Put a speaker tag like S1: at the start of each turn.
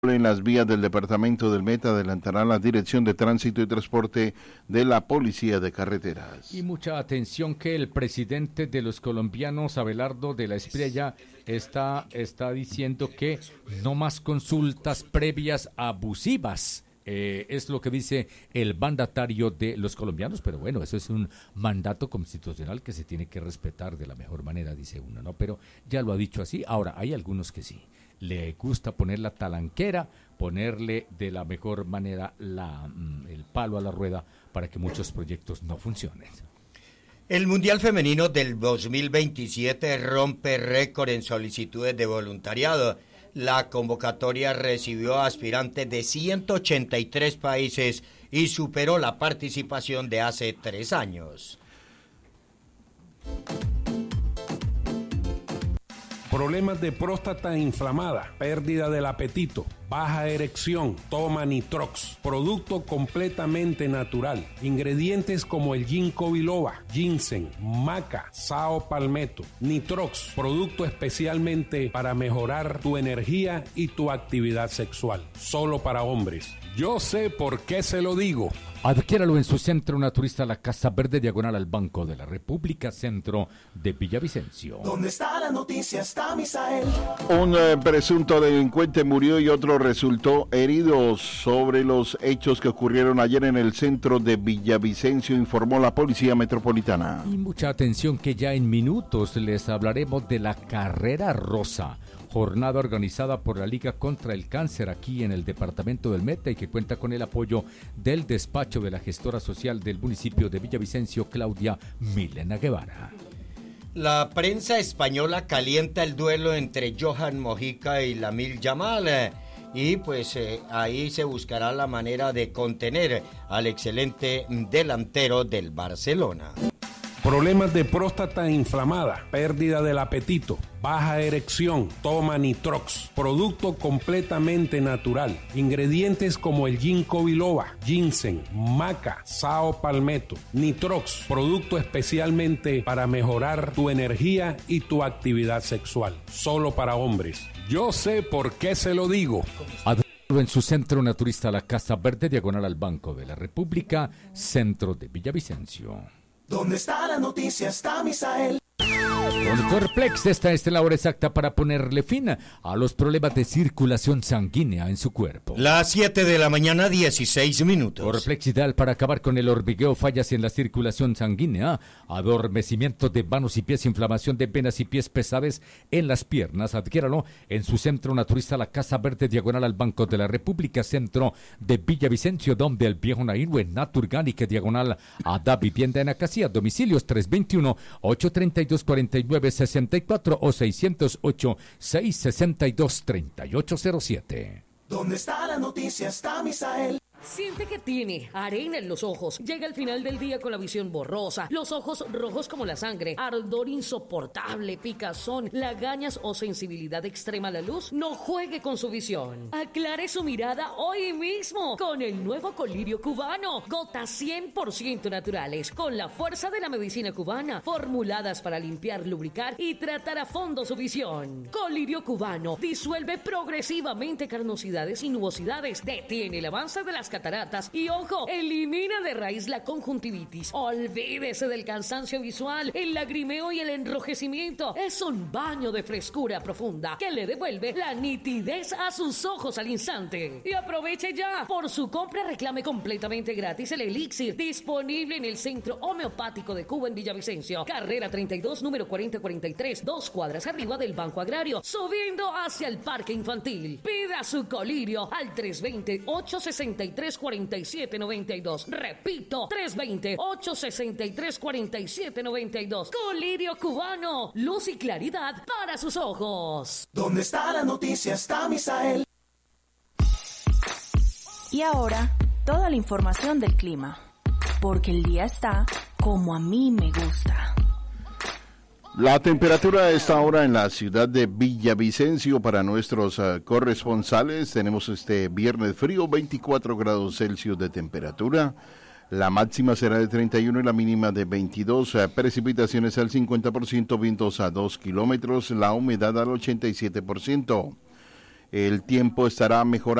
S1: en las vías del departamento del Meta adelantará la Dirección de Tránsito y Transporte de la Policía de Carreteras.
S2: Y mucha atención que el presidente de los colombianos, Abelardo de la Espriella, está diciendo que no más consultas previas abusivas. Es lo que dice el mandatario de los colombianos, pero bueno, eso es un mandato constitucional que se tiene que respetar de la mejor manera, dice uno, ¿no? Pero ya lo ha dicho así. Ahora, hay algunos que sí. Le gusta poner la talanquera, ponerle de la mejor manera el palo a la rueda para que muchos proyectos no funcionen.
S3: El Mundial Femenino del 2027 rompe récord en solicitudes de voluntariado. La convocatoria recibió aspirantes de 183 países y superó la participación de hace 3 años.
S4: Problemas de próstata inflamada, pérdida del apetito, baja erección, toma Nitrox, producto completamente natural. Ingredientes como el ginkgo biloba, ginseng, maca, sao palmetto. Nitrox, producto especialmente para mejorar tu energía y tu actividad sexual. Solo para hombres. Yo sé por qué se lo digo.
S2: Adquiéralo en su centro naturista La Casa Verde, diagonal al Banco de la República, centro de Villavicencio.
S5: ¿Dónde está la noticia? Está Misael.
S1: Un presunto delincuente murió y otro resultó herido sobre los hechos que ocurrieron ayer en el centro de Villavicencio, informó la Policía Metropolitana.
S2: Y mucha atención que ya en minutos les hablaremos de la Carrera Rosa, jornada organizada por la Liga contra el Cáncer aquí en el departamento del Meta y que cuenta con el apoyo del despacho de la gestora social del municipio de Villavicencio, Claudia Milena Guevara.
S3: La prensa española calienta el duelo entre Johan Mojica y Lamine Yamal. Y pues ahí se buscará la manera de contener al excelente delantero del Barcelona.
S4: Problemas de próstata inflamada, pérdida del apetito, baja erección, toma Nitrox, producto completamente natural. Ingredientes como el ginkgo biloba, ginseng, maca, sao palmetto. Nitrox, producto especialmente para mejorar tu energía y tu actividad sexual. Solo para hombres. Yo sé por qué se lo digo.
S2: En su centro naturista La Casa Verde, diagonal al Banco de la República, centro de Villavicencio.
S5: ¿Dónde está la noticia? Está Misael.
S2: Con Corplex, esta es la hora exacta para ponerle fin a los problemas de circulación sanguínea en su cuerpo.
S3: Las 7 de la mañana, 16 minutos.
S2: Corplex ideal para acabar con el hormigueo, fallas en la circulación sanguínea, adormecimiento de manos y pies, inflamación de venas y pies pesadas en las piernas. Adquiéralo en su centro naturista La Casa Verde, diagonal al Banco de la República, centro de Villavicencio, donde el viejo Nairwe, Naturgánica, diagonal a Da Vivienda en Acacia. Domicilios 321-832-4964 o 608-662-3807.
S5: ¿Dónde está la noticia? Está Misael.
S6: Siente que tiene arena en los ojos. Llega al final del día con la visión borrosa, los ojos rojos como la sangre, ardor insoportable, picazón, lagañas o sensibilidad extrema a la luz. No juegue con su visión. Aclare su mirada hoy mismo con el nuevo colirio cubano. Gotas 100% naturales con la fuerza de la medicina cubana, formuladas para limpiar, lubricar y tratar a fondo su visión. Colirio cubano disuelve progresivamente carnosidades y nubosidades, detiene el avance de las cataratas y, ojo, elimina de raíz la conjuntivitis. Olvídese del cansancio visual, el lagrimeo y el enrojecimiento. Es un baño de frescura profunda que le devuelve la nitidez a sus ojos al instante. Y aproveche ya. Por su compra reclame completamente gratis el elixir, disponible en el Centro Homeopático de Cuba en Villavicencio. Carrera 32, número 4043, 2 cuadras arriba del Banco Agrario, subiendo hacia el Parque Infantil. Pida su colirio al 320-863-4792. Repito, 320-863-4792. Colirio cubano, luz y claridad para sus ojos.
S5: ¿Dónde está la noticia? Está Misael.
S7: Y ahora, toda la información del clima. Porque el día está como a mí me gusta.
S1: La temperatura a esta hora en la ciudad de Villavicencio para nuestros corresponsales. Tenemos este viernes frío, 24 grados Celsius de temperatura. La máxima será de 31 y la mínima de 22. Precipitaciones al 50%, vientos a 2 kilómetros, la humedad al 87%. el tiempo estará mejorando